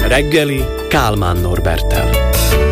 reggeli Kálmán Norberttel.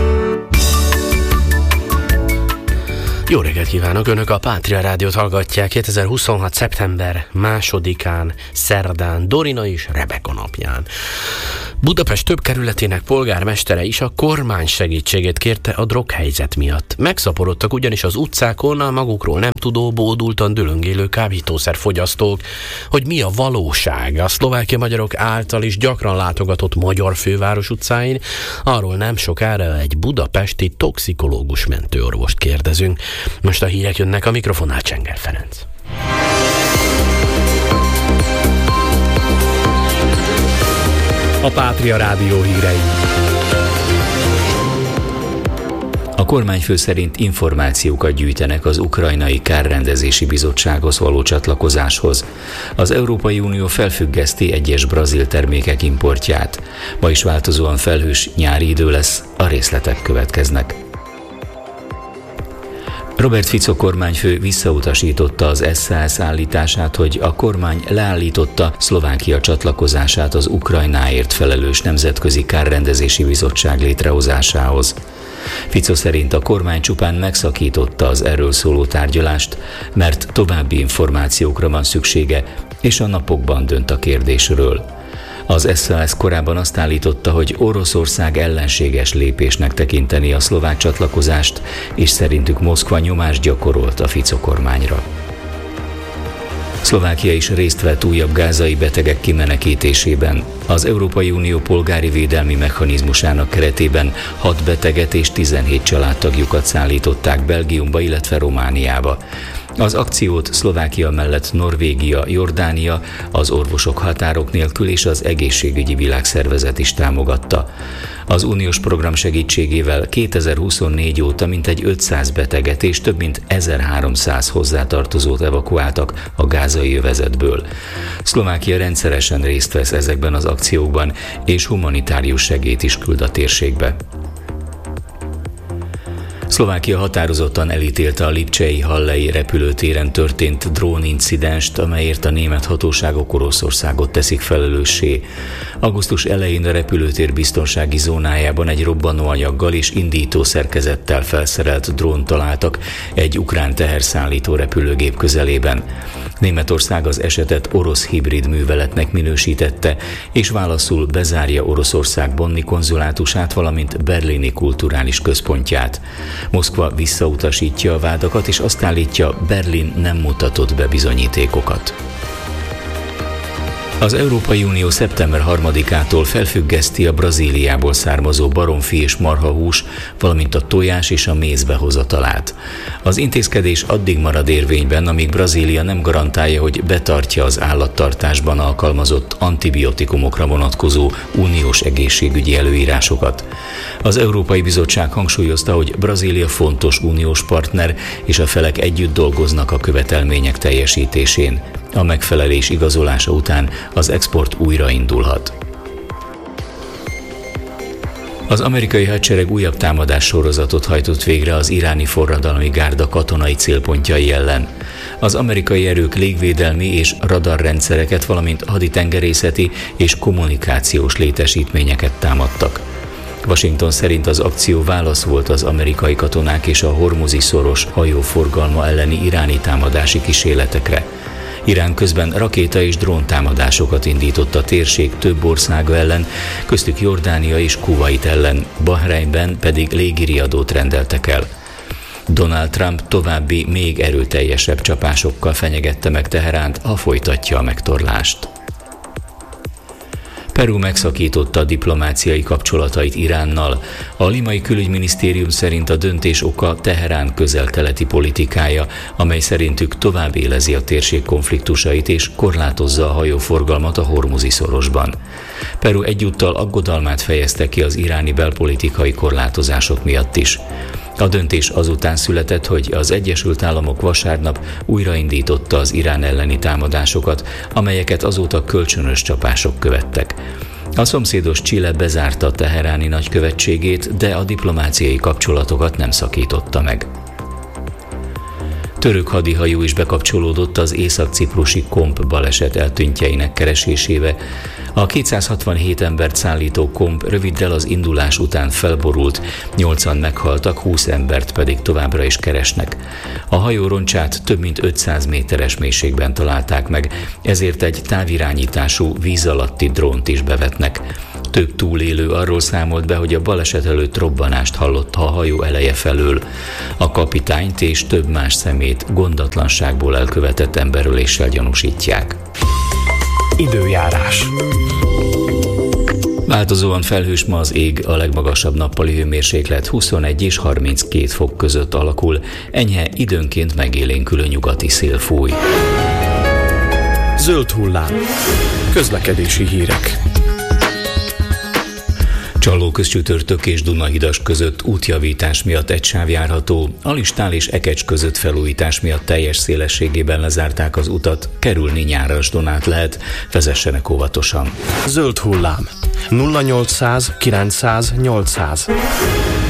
Jó reggelt kívánok! Önök a Pátria Rádiót hallgatják 2026. szeptember 2-án, szerdán, Dorina és Rebeka napján. Budapest több kerületének polgármestere is a kormány segítségét kérte a droghelyzet miatt. Megszaporodtak ugyanis az utcákon a magukról nem tudó, bódultan dülöngélő kábítószerfogyasztók. Hogy mi a valóság a szlovákia magyarok által is gyakran látogatott magyar főváros utcáin, arról nem sokára egy budapesti toxikológus mentőorvost kérdezünk. Most a hírek jönnek, a mikrofonnál Csenger Ferenc. A Pátria Rádió hírei. A kormányfő szerint információkat gyűjtenek az Ukrajnai Kárrendezési Bizottsághoz való csatlakozáshoz. Az Európai Unió felfüggeszti egyes brazil termékek importját. Ma is változóan felhős nyári idő lesz, a részletek következnek. Robert Fico kormányfő visszautasította az SZSZ állítását, hogy a kormány leállította Szlovákia csatlakozását az Ukrajnáért felelős Nemzetközi Kárrendezési Bizottság létrehozásához. Fico szerint a kormány csupán megszakította az erről szóló tárgyalást, mert további információkra van szüksége, és a napokban dönt a kérdésről. Az SZSZ korábban azt állította, hogy Oroszország ellenséges lépésnek tekinteni a szlovák csatlakozást, és szerintük Moszkva nyomást gyakorolt a Fico kormányra. Szlovákia is részt vett újabb gázai betegek kimenekítésében. Az Európai Unió polgári védelmi mechanizmusának keretében 6 beteget és 17 családtagjukat szállították Belgiumba, illetve Romániába. Az akciót Szlovákia mellett Norvégia, Jordánia, az Orvosok Határok Nélkül és az Egészségügyi Világszervezet is támogatta. Az uniós program segítségével 2024 óta mintegy 500 beteget és több mint 1300 hozzátartozót evakuáltak a gázai övezetből. Szlovákia rendszeresen részt vesz ezekben az akciókban, és humanitárius segélyt is küld a térségbe. Szlovákia határozottan elítélte a lipcsei-hallei repülőtéren történt drónincidenst, amelyért a német hatóságok Oroszországot teszik felelőssé. Augusztus elején a repülőtér biztonsági zónájában egy robbanóanyaggal és indítószerkezettel felszerelt drónt találtak egy ukrán teherszállító repülőgép közelében. Németország az esetet orosz hibrid műveletnek minősítette, és válaszul bezárja Oroszország Bonni konzulátusát, valamint berlini kulturális központját. Moszkva visszautasítja a vádakat, és azt állítja, Berlin nem mutatott be bizonyítékokat. Az Európai Unió szeptember 3-ától felfüggeszti a Brazíliából származó baromfi és marhahús, valamint a tojás és a méz behozatalát. Az intézkedés addig marad érvényben, amíg Brazília nem garantálja, hogy betartja az állattartásban alkalmazott antibiotikumokra vonatkozó uniós egészségügyi előírásokat. Az Európai Bizottság hangsúlyozta, hogy Brazília fontos uniós partner, és a felek együtt dolgoznak a követelmények teljesítésén. A megfelelés igazolása után az export újraindulhat. Az amerikai hadsereg újabb támadás sorozatot hajtott végre az iráni forradalmi gárda katonai célpontjai ellen. Az amerikai erők légvédelmi és radarrendszereket, valamint haditengerészeti és kommunikációs létesítményeket támadtak. Washington szerint az akció válasz volt az amerikai katonák és a Hormuzi-szoros hajóforgalma elleni iráni támadási kísérletekre. Irán közben rakéta és dróntámadásokat indított a térség több országa ellen, köztük Jordánia és Kuvait ellen, Bahreinben pedig légiriadót rendeltek el. Donald Trump további, még erőteljesebb csapásokkal fenyegette meg Teheránt, ha folytatja a megtorlást. Peru megszakította a diplomáciai kapcsolatait Iránnal. A limai külügyminisztérium szerint a döntés oka Teherán közel-keleti politikája, amely szerintük tovább élezi a térség konfliktusait és korlátozza a hajóforgalmat a Hormuzi-szorosban. Peru egyúttal aggodalmát fejezte ki az iráni belpolitikai korlátozások miatt is. A döntés azután született, hogy az Egyesült Államok vasárnap újraindította az Irán elleni támadásokat, amelyeket azóta kölcsönös csapások követtek. A szomszédos Chile bezárta a teheráni nagykövetségét, de a diplomáciai kapcsolatokat nem szakította meg. Török hadihajó is bekapcsolódott az észak-ciprusi Komp baleset eltűntjeinek keresésébe. A 267 embert szállító Komp röviddel az indulás után felborult, 8-an meghaltak, 20 embert pedig továbbra is keresnek. A hajó roncsát több mint 500 méteres mélységben találták meg, ezért egy távirányítású víz alatti drónt is bevetnek. Több túlélő arról számolt be, hogy a baleset előtt robbanást hallott a hajó eleje felől. A kapitányt és több más szemét gondatlanságból elkövetett emberöléssel gyanúsítják. Időjárás. Változóan felhős ma az ég, a legmagasabb nappali hőmérséklet 21 és 32 fok között alakul, enyhe időnként megélénkülő nyugati szél fúj. Zöld hullám. Közlekedési hírek. Csallóközcsütörtök és Dunahidas között útjavítás miatt egy sáv járható, Alistál és Ekecs között felújítás miatt teljes szélességében lezárták az utat, kerülni Nyárasdon át lehet, vezessenek óvatosan. Zöld hullám. 0800 900 800.